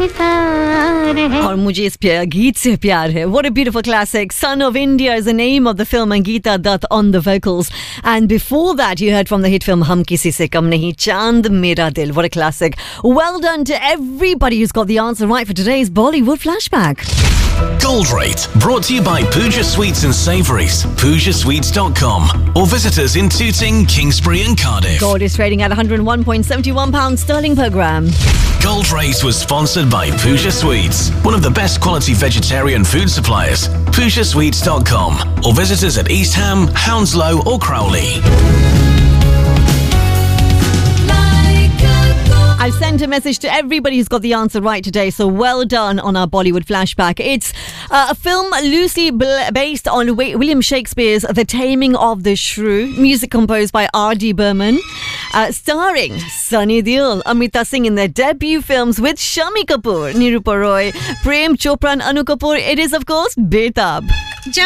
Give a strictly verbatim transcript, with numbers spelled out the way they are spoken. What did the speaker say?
और मुझे इस प्यार गीत से प्यार है. What a beautiful classic. Son of India is the name of the film and Geeta Dutt on the vocals. And before that you heard from the hit film Hum Kisi Se Kam Nahi, Chand Mera Dil. What a classic. Well done to everybody who's got the answer right for today's Bollywood Flashback. Gold Rate, brought to you by Pooja Sweets and Savouries, pooja sweets dot com, or visit us in Tooting, Kingsbury and Cardiff. Gold is trading at one hundred one point seven one pounds sterling per gram. Gold Rate was sponsored by Pooja Sweets, one of the best quality vegetarian food suppliers. pooja sweets dot com, or visit us at East Ham, Hounslow or Crowley. I've sent a message to everybody who's got the answer right today, so well done on our Bollywood Flashback. It's uh, a film loosely bl- based on w- William Shakespeare's The Taming of the Shrew, music composed by R D Burman, uh, starring Sunny Deol, Amrita Singh in their debut films with Shami Kapoor, Nirupa Roy, Prem Chopra and Anu Kapoor. It is, of course, Betab.